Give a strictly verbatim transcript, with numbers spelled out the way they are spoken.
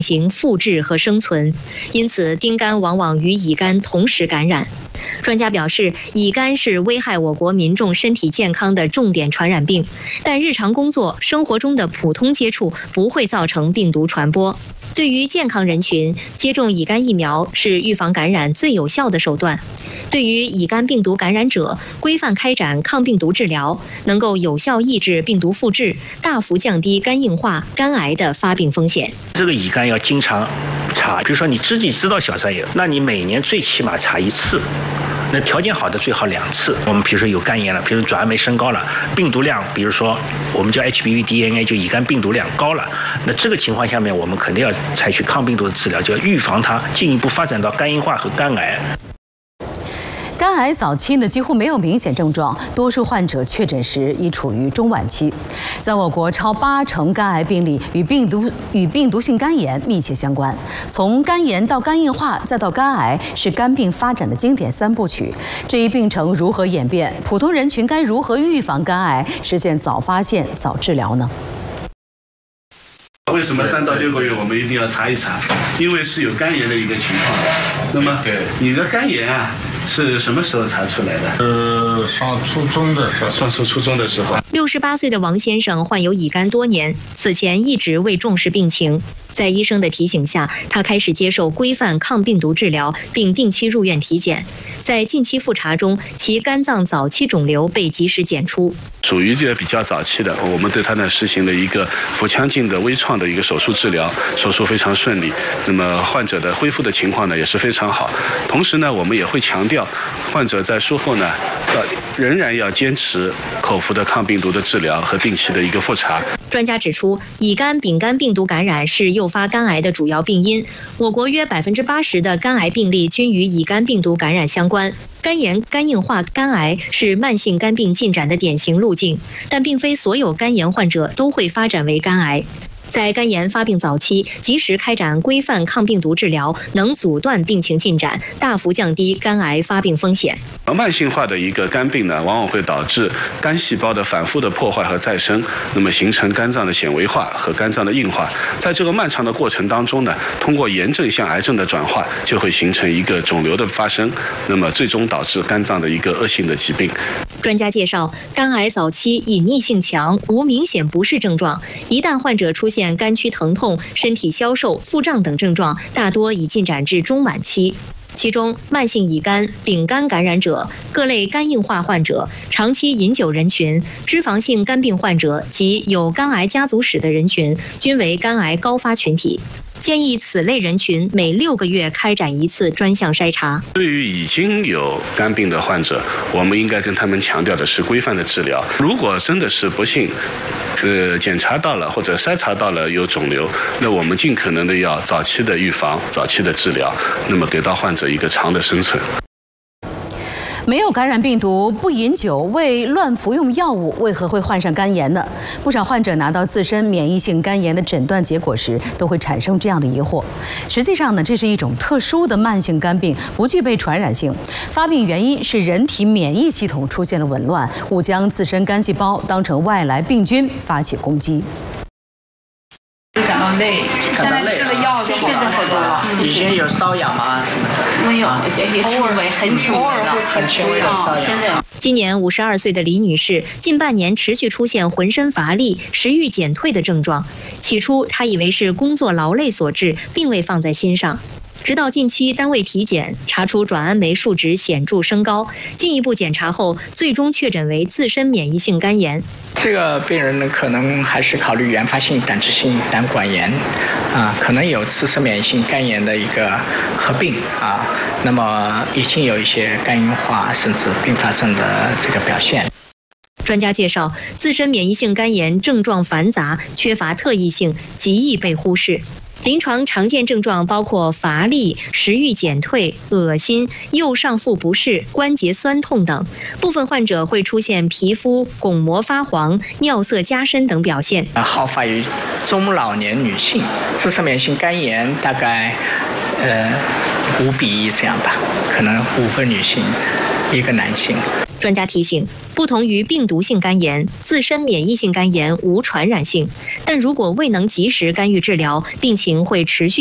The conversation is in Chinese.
行复制和生存，因此丁肝往往与乙肝同时感染。专家表示，乙肝是危害我国民众身体健康的重点传染病，但日常工作、生活中的普通接触不会造成病毒传播。对于健康人群，接种乙肝疫苗是预防感染最有效的手段。对于乙肝病毒感染者，规范开展抗病毒治疗，能够有效抑制病毒复制，大幅降低肝硬化、肝癌的发病风险。 这个乙肝要经常查，比如说你自己知道小三有，那你每年最起码查一次。那条件好的最好两次。我们比如说有肝炎了，比如转氨酶升高了，病毒量，比如说我们叫 H B V D N A， 就乙肝病毒量高了，那这个情况下面，我们肯定要采取抗病毒的治疗，就要预防它进一步发展到肝硬化和肝癌。 肝癌早期呢几乎没有明显症状，多数患者确诊时已处于中晚期。在我国，超八成肝癌病例与病毒与病毒性肝炎密切相关。从肝炎到肝硬化再到肝癌，是肝病发展的经典三部曲。这一病程如何演变？普通人群该如何预防肝癌，实现早发现、早治疗呢？ 为什么三到六个月我们一定要查一查？因为是有肝炎的一个情况。那么你的肝炎啊是什么时候查出来的？ 呃，上初中的时候。 上初中的时候。 六十八岁的王先生患有乙肝多年，此前一直未重视病情。在医生的提醒下，他开始接受规范抗病毒治疗，并定期入院体检。在近期复查中，其肝脏早期肿瘤被及时检出。 属于这个比较早期的，我们对他呢实行了一个腹腔镜的微创的一个手术治疗，手术非常顺利。那么患者的恢复的情况呢也是非常好。同时呢，我们也会强调，患者在术后呢，要仍然要坚持口服的抗病毒的治疗和定期的一个复查。 专家指出，乙肝、丙肝病毒感染是诱发肝癌的主要病因。我国约百分之八十的肝癌病例均与乙肝病毒感染相关。肝炎、肝硬化、肝癌是慢性肝病进展的典型路径，但并非所有肝炎患者都会发展为肝癌。在肝炎发病早期，及时开展规范抗病毒治疗，能阻断病情进展，大幅降低肝癌发病风险。 慢性化的一个肝病呢，往往会导致肝细胞的反复的破坏和再生，那么形成肝脏的纤维化和肝脏的硬化。在这个漫长的过程当中呢，通过炎症向癌症的转化，就会形成一个肿瘤的发生，那么最终导致肝脏的一个恶性的疾病。 专家介绍，肝癌早期隐匿性强，无明显不适症状，一旦患者出现肝区疼痛、身体消瘦、腹胀等症状，大多已进展至中晚期。其中，慢性乙肝、丙肝感染者、各类肝硬化患者、长期饮酒人群、脂肪性肝病患者及有肝癌家族史的人群，均为肝癌高发群体。建议此类人群每六个月开展一次专项筛查。 对于已经有肝病的患者，我们应该跟他们强调的是规范的治疗。如果真的是不幸，呃，检查到了或者筛查到了有肿瘤，那我们尽可能的要早期的预防、早期的治疗，那么给到患者一个长的生存。 没有感染病毒，不饮酒，未乱服用药物，为何会患上肝炎呢？不少患者拿到自身免疫性肝炎的诊断结果时，都会产生这样的疑惑。实际上呢，这是一种特殊的慢性肝病，不具备传染性。发病原因是人体免疫系统出现了紊乱，误将自身肝细胞当成外来病菌发起攻击。 感到累，现在吃了药就现在好多了。 以前有瘙痒吗？ 没有，而且也轻微，很轻微的， 很轻微的瘙痒。 现在。 今年五十二岁的李女士，近半年持续出现浑身乏力、食欲减退的症状。起初，她以为是工作劳累所致，并未放在心上。直到近期单位体检查出转氨酶数值显著升高，进一步检查后，最终确诊为自身免疫性肝炎。 这个病人呢，可能还是考虑原发性胆汁性胆管炎，啊，可能有自身免疫性肝炎的一个合并啊，那么已经有一些肝硬化甚至并发症的这个表现。 专家介绍，自身免疫性肝炎症状繁杂，缺乏特异性，极易被忽视。临床常见症状包括乏力、食欲减退、恶心、右上腹不适、关节酸痛等。部分患者会出现皮肤、巩膜发黄、尿色加深等表现。 好发于中老年女性，自身免疫性肝炎大概呃五比一这样吧，可能五个女性，一个男性。 专家提醒，不同于病毒性肝炎，自身免疫性肝炎无传染性，但如果未能及时干预治疗，病情会持续